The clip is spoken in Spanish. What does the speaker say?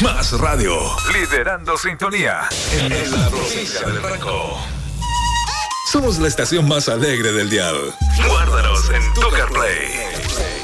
Más radio. Liderando sintonía en la provincia del Ranco. Somos la estación más alegre del dial. Guárdanos en tu CarPlay.